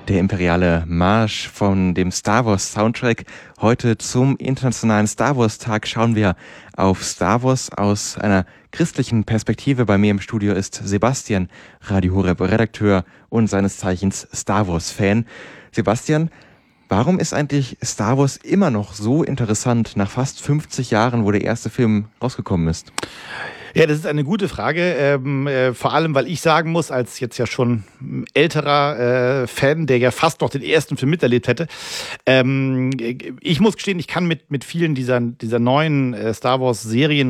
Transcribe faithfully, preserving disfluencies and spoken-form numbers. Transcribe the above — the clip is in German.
Der imperiale Marsch von dem Star Wars Soundtrack. Heute zum Internationalen Star Wars Tag schauen wir auf Star Wars aus einer christlichen Perspektive. Bei mir im Studio ist Sebastian, Radio Horeb Redakteur und seines Zeichens Star Wars Fan. Sebastian, warum ist eigentlich Star Wars immer noch so interessant nach fast fünfzig Jahren, wo der erste Film rausgekommen ist? Ja, das ist eine gute Frage, ähm, äh, vor allem, weil ich sagen muss, als jetzt ja schon älterer äh, Fan, der ja fast noch den ersten Film miterlebt hätte, ähm, ich muss gestehen, ich kann mit mit vielen dieser dieser neuen äh, Star Wars Serien